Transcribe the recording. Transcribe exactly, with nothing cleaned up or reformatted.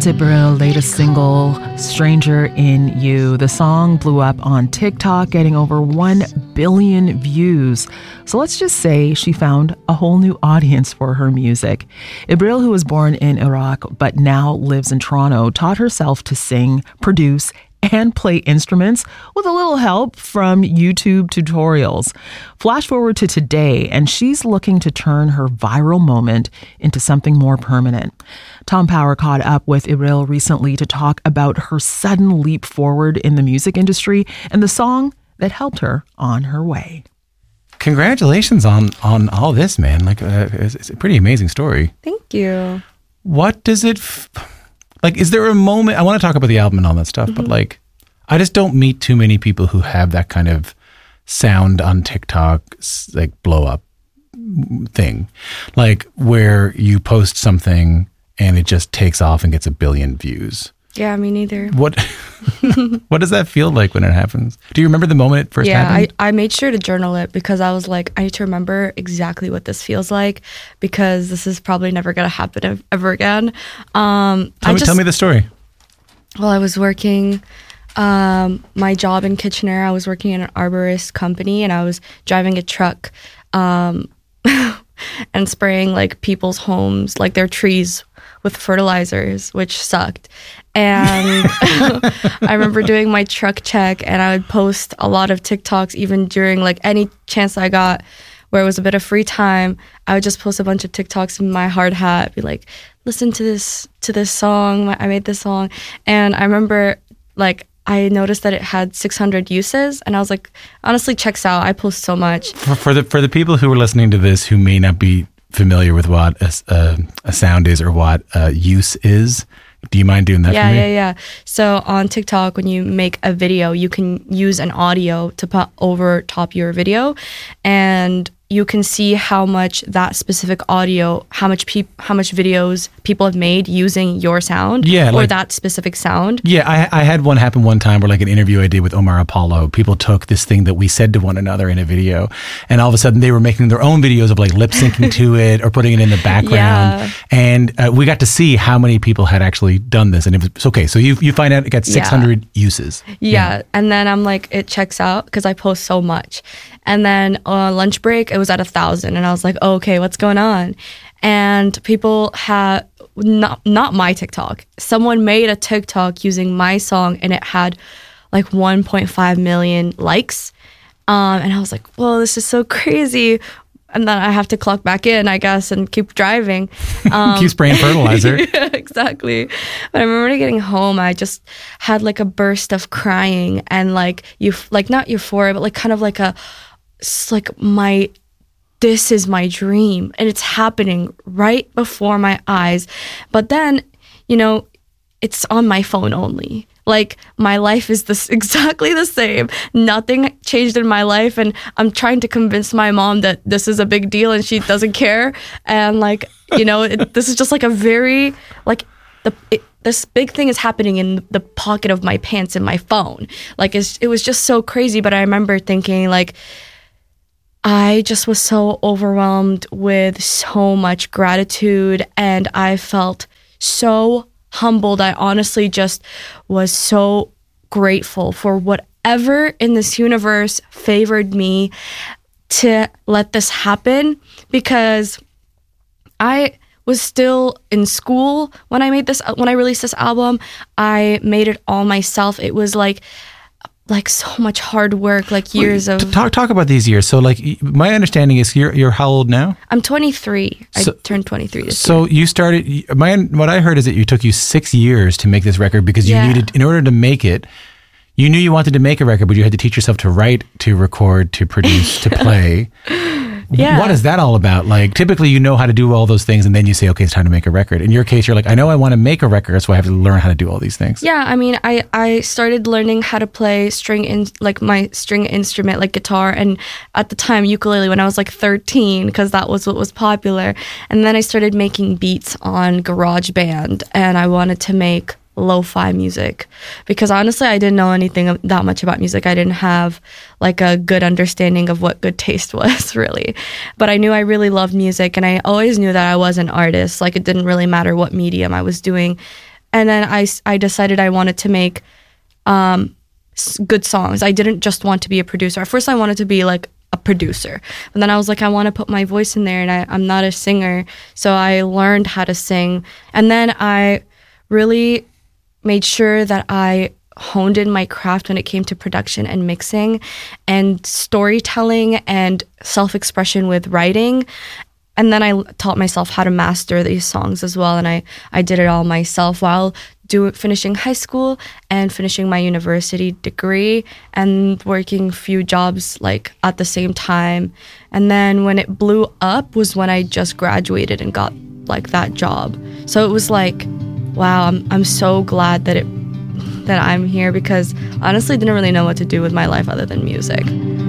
That's Ibril latest single, Stranger in You. The song blew up on TikTok, getting over one billion views. So let's just say she found a whole new audience for her music. Ibril, who was born in Iraq but now lives in Toronto, taught herself to sing, produce, and play instruments with a little help from YouTube tutorials. Flash forward to today, and she's looking to turn her viral moment into something more permanent. Tom Power caught up with Ibril recently to talk about her sudden leap forward in the music industry and the song that helped her on her way. Congratulations on on all this, man. Like, uh, it's, it's a pretty amazing story. Thank you. What does it... F- Like, is there a moment, I want to talk about the album and all that stuff, mm-hmm. but like, I just don't meet too many people who have that kind of sound on TikTok, like blow up thing. Like where you post something and it just takes off and gets a billion views. Yeah, me neither. What What does that feel like when it happens? Do you remember the moment it first yeah, happened? Yeah, I, I made sure to journal it because I was like, I need to remember exactly what this feels like because this is probably never going to happen ever again. Um, tell, I me, just, tell me the story. Well, I was working um, my job in Kitchener. I was working in an arborist company and I was driving a truck um, and spraying like people's homes, like their trees with fertilizers, which sucked. And I remember doing my truck check and I would post a lot of TikToks even during like any chance I got where it was a bit of free time. I would just post a bunch of TikToks in my hard hat, be like, listen to this, to this song. I made this song. And I remember like, I noticed that it had six hundred uses and I was like, honestly, checks out. I post so much. For, for the for the people who are listening to this who may not be familiar with what a, a, a sound is or what a use is, do you mind doing that yeah, for me? Yeah, yeah, yeah. So on TikTok, when you make a video, you can use an audio to put over top your video, and you can see how much that specific audio, how much peop, how much videos people have made using your sound yeah, or like, that specific sound. Yeah, I, I had one happen one time where like an interview I did with Omar Apollo, people took this thing that we said to one another in a video and all of a sudden they were making their own videos of like lip syncing to it or putting it in the background. Yeah. And uh, we got to see how many people had actually done this. And it was okay. So you you find out it got six hundred yeah. uses. Yeah. yeah. And then I'm like, it checks out because I post so much. And then on lunch break, it was at a thousand. And I was like, oh, okay, what's going on? And people had, not, not my TikTok. Someone made a TikTok using my song and it had like one point five million likes. Um, and I was like, whoa, this is so crazy. And then I have to clock back in, I guess, and keep driving. Um, keep spraying fertilizer. Yeah, exactly. But I remember getting home, I just had like a burst of crying and like, you like not euphoria, but like kind of like a, like my, this is my dream and it's happening right before my eyes. But then, you know, it's on my phone only. Like my life is this exactly the same. Nothing changed in my life. And I'm trying to convince my mom that this is a big deal and she doesn't care. And like, you know, it, this is just like a very, like the, it, this big thing is happening in the pocket of my pants in my phone. Like it's, it was just so crazy. But I remember thinking like, I just was so overwhelmed with so much gratitude and I felt so humbled. I honestly just was so grateful for whatever in this universe favored me to let this happen because I was still in school when I made this, when I released this album. I made it all myself. It was like like so much hard work, like years Wait, of... Talk talk about these years. So like my understanding is you're, you're how old now? I'm twenty-three. So, I turned twenty-three this so year. So you started, my what I heard is that you took you six years to make this record because you yeah. needed, in order to make it, you knew you wanted to make a record, but you had to teach yourself to write, to record, to produce, to play. Yeah. What is that all about? Like typically you know how to do all those things and then you say, okay, it's time to make a record. In your case, you're like, I know I want to make a record, so I have to learn how to do all these things. Yeah, I mean, I, I started learning how to play string in like my string instrument, like guitar, and at the time ukulele when I was like thirteen, because that was what was popular. And then I started making beats on GarageBand, and I wanted to make lo-fi music because honestly I didn't know anything that much about music. I didn't have like a good understanding of what good taste was really, but I knew I really loved music and I always knew that I was an artist. Like it didn't really matter what medium I was doing. And then I, I decided I wanted to make um, good songs. I didn't just want to be a producer. At first I wanted to be like a producer. And then I was like, I want to put my voice in there, and I, I'm not a singer. So I learned how to sing. And then I really made sure that I honed in my craft when it came to production and mixing and storytelling and self-expression with writing. And then I taught myself how to master these songs as well. And I, I did it all myself while do, finishing high school and finishing my university degree and working a few jobs like at the same time. And then when it blew up was when I just graduated and got like that job. So it was like, wow, I'm I'm so glad that it that I'm here, because honestly I didn't really know what to do with my life other than music.